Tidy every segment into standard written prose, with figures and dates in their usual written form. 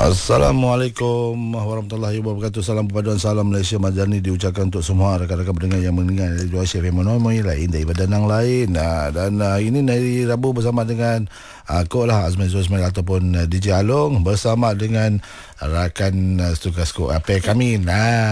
Assalamualaikum warahmatullahi wabarakatuh. Salam perpaduan, salam Malaysia Madani diucapkan untuk semua rakan-rakan pendengar yang mendengar dari Dua Syekh Femonomi lain daripada Danang lain. Dan ini dari Rabu bersama dengan Kok lah Azmi Zul ataupun DJ Along bersama dengan rakan tugas Kok apa kami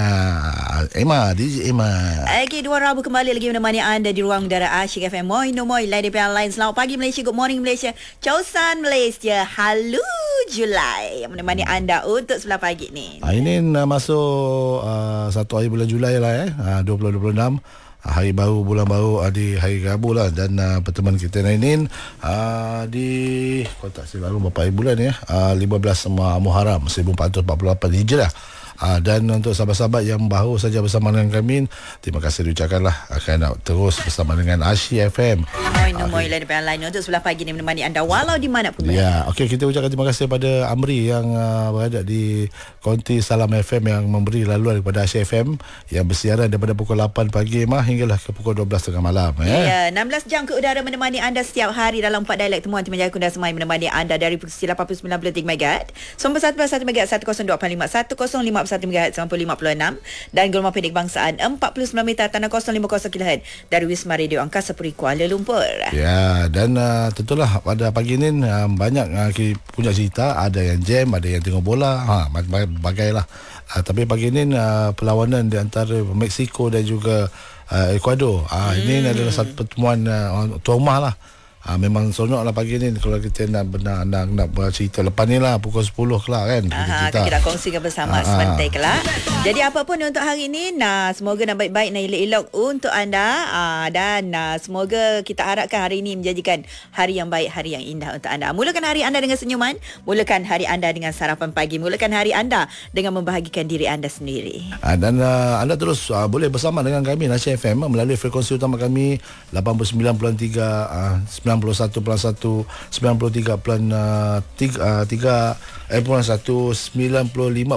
Emma, DJ Emma. Okey, 2 Rabu kembali lagi menemani anda di ruang udara Asyik FM. Moi lain daripada lain. Selamat pagi Malaysia, good morning Malaysia, Chow San Malaysia, Halu Julai yang menemani anda untuk sebelah pagi ni. Ini masuk 1 hari bulan Julai lah 2026. Hari baru, bulan baru di hari Rabu lah. Dan pertemuan kita ini di kotak saya baru berapa hari bulan 15 Muharram 1448 Hijrah. Dan untuk sahabat-sahabat yang baru saja bersama dengan kami, terima kasih diucapkanlah akan terus bersama dengan Asyik FM. Moi lain untuk sebelah pagi ni menemani anda walau di mana pun. Ya, okey, kita ucapkan terima kasih kepada Amri yang berada di konti Salam FM yang memberi laluan kepada Asyik FM yang bersiaran daripada pukul 8 pagi hinggalah ke pukul 12.30 malam. Ya, 16 jam ke udara menemani anda setiap hari dalam 4 dialek temuan Tim Menjaga Kunda Semai menemani anda dari frekuensi 89.3 MHz, 91.1 MHz, 102.5, 105.1 MHz 95.6 dan gelombang pendek bangsaan 49 meter tanah 050 kHz dari Wisma Radio Angkasa Puri Kuala Lumpur. Ya, dan tentulah pada pagi ini banyak punya cerita, ada yang jam, ada yang tengok bola, bagailah. Tapi pagi ini perlawanan di antara Mexico dan juga Ecuador. Ini adalah satu pertemuan tuan rumah lah. Memang seronok lah pagi ni kalau kita nak bercerita lepas ni lah pukul 10 kelak kan. Kita kongsikan bersama sebentar kelak. Jadi apa pun untuk hari ni, semoga nak baik-baik, nak elok-elok untuk anda. Dan semoga kita harapkan hari ini menjadikan hari yang baik, hari yang indah untuk anda. Mulakan hari anda dengan senyuman, mulakan hari anda dengan sarapan pagi, mulakan hari anda dengan membahagikan diri anda sendiri. Dan anda terus boleh bersama dengan kami Asyik FM melalui frekuensi utama kami 89.3 91.1 93.3 95.6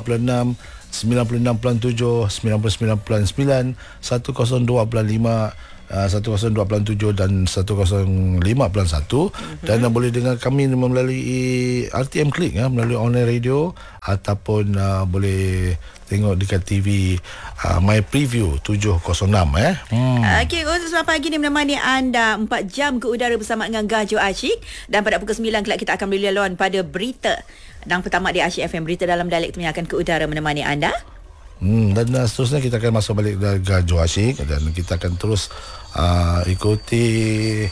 96.7 99.9 102.5 102.7 dan 105.1 dan boleh dengar kami melalui RTM Klik melalui online radio ataupun boleh tengok dekat TV My Preview 706 Okey, untuk selamat pagi ni menemani anda 4 jam ke udara bersama dengan Gajo Asyik dan pada pukul 9 kelak kita akan beri laluan pada berita dan pertama di Asyik FM, berita dalam dialek tu yang akan ke udara menemani anda. Dan seterusnya kita akan masuk balik dari Gajo Asyik dan kita akan terus ikuti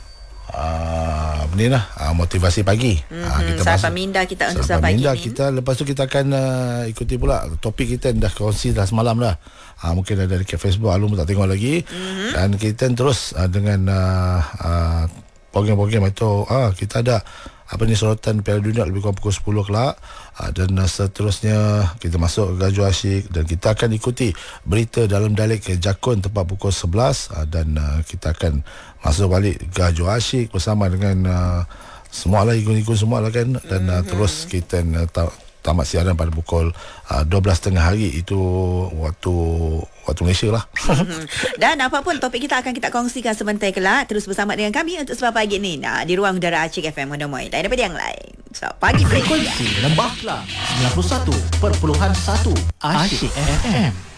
motivasi pagi. Kita Sarapan Minda kita untuk sarapan pagi ni. Kita lepas tu kita akan ikuti pula topik kita yang dah kongsi dah semalam dah. Mungkin ada dekat Facebook, Alum tak tengok lagi. Dan kita terus dengan program-program itu kita ada sorotan Piala Dunia lebih kurang pukul 10 kelak. Dan seterusnya kita masuk ke Gajo Asyik dan kita akan ikuti berita dalam dialek Jakun tepat pukul 11 dan kita akan masuk balik Gajo Asyik bersama dengan semua lah, ikut-ikut semua lah kan. Dan terus kita tamat siaran pada pukul 12.30 hari itu waktu Malaysia lah. Dan apapun topik kita akan kita kongsikan sebentar kelak. Terus bersama dengan kami untuk sebab pagi ni di ruang udara Asyik FM Monomoy lain daripada yang lain. So pagi frekuensi Lembah Kelang 91.1 Asyik FM.